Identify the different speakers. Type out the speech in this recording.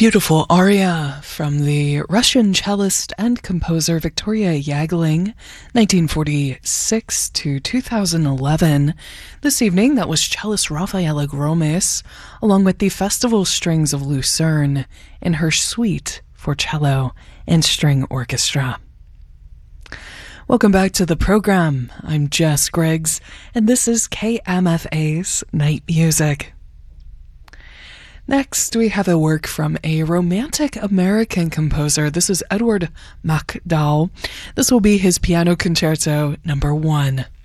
Speaker 1: Beautiful aria from the Russian cellist and composer Victoria Yagling, 1946 to 2011. This evening, that was cellist Rafaela Gromes, along with the Festival Strings of Lucerne in her suite for cello and string orchestra. Welcome back to the program. I'm Jess Griggs, and this is KMFA's Night Music. Next, we have a work from a Romantic American composer. This is Edward MacDowell. This will be his Piano Concerto No. 1.